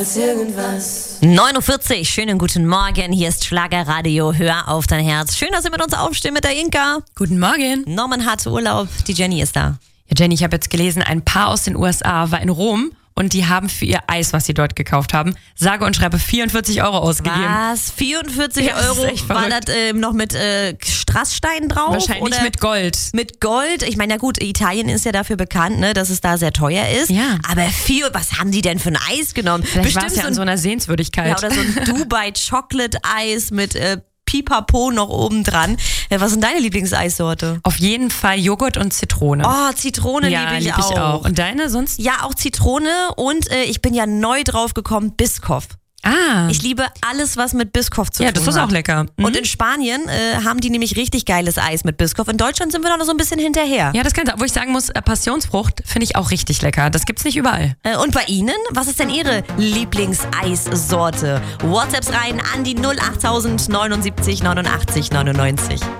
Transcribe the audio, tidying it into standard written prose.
Irgendwas. 9:40 Uhr, schönen guten Morgen, hier ist Schlagerradio, hör auf dein Herz. Schön, dass ihr mit uns aufsteht mit der Inka. Guten Morgen. Norman hatte Urlaub, die Jenny ist da. Ja, Jenny, ich habe jetzt gelesen, ein Paar aus den USA war in Rom und die haben für ihr Eis, was sie dort gekauft haben, sage und schreibe 44 € ausgegeben. Was? 44 Ja, das ist Euro? echt War verrückt. das noch mit Strassstein drauf? Wahrscheinlich oder mit Gold. Mit Gold? Ich meine, ja gut, Italien ist ja dafür bekannt, ne, dass es da sehr teuer ist. Ja. Aber was haben die denn für ein Eis genommen? Vielleicht war es ja an so einer Sehenswürdigkeit. Ja, oder so ein Dubai Chocolate Eis mit Pipapo noch oben dran. Was ist denn deine Lieblingseissorte? Auf jeden Fall Joghurt und Zitrone. Oh, Zitrone ja, liebe ich lieb auch. Und deine sonst? Ja, auch Zitrone und ich bin ja neu drauf gekommen, Biscoff. Ah. Ich liebe alles, was mit Biscoff zu tun hat. Ja, das ist auch lecker. Mhm. Und in Spanien haben die nämlich richtig geiles Eis mit Biscoff. In Deutschland sind wir da noch so ein bisschen hinterher. Ja, das kann sein. Obwohl ich sagen muss, Passionsfrucht finde ich auch richtig lecker. Das gibt's nicht überall. Und bei Ihnen? Was ist denn Ihre Lieblingseissorte? WhatsApps rein an die 08000 79 89 99.